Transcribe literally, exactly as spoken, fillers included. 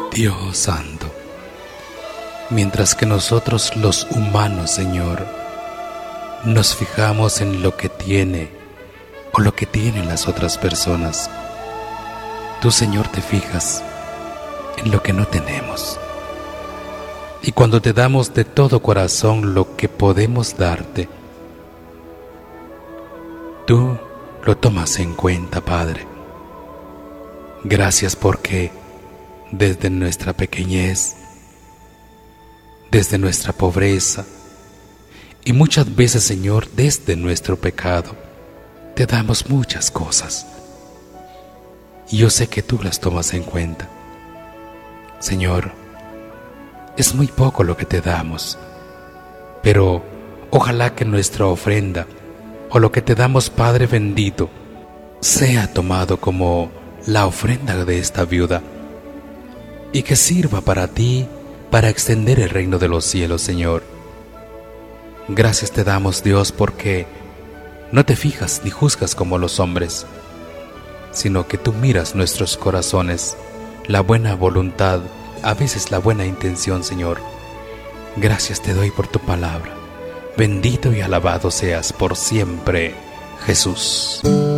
Dios Santo, mientras que nosotros los humanos, Señor, nos fijamos en lo que tiene o lo que tienen las otras personas, tú, Señor, te fijas en lo que no tenemos. Y cuando te damos de todo corazón lo que podemos darte, tú lo tomas en cuenta, Padre. Gracias porque desde nuestra pequeñez, desde nuestra pobreza y muchas veces, Señor, desde nuestro pecado, te damos muchas cosas. Y yo sé que tú las tomas en cuenta. Señor, es muy poco lo que te damos, pero ojalá que nuestra ofrenda o lo que te damos, Padre bendito, sea tomado como la ofrenda de esta viuda y que sirva para ti, para extender el reino de los cielos, Señor. Gracias te damos, Dios, porque no te fijas ni juzgas como los hombres, sino que tú miras nuestros corazones, la buena voluntad, a veces la buena intención, Señor. Gracias te doy por tu palabra. Bendito y alabado seas por siempre, Jesús.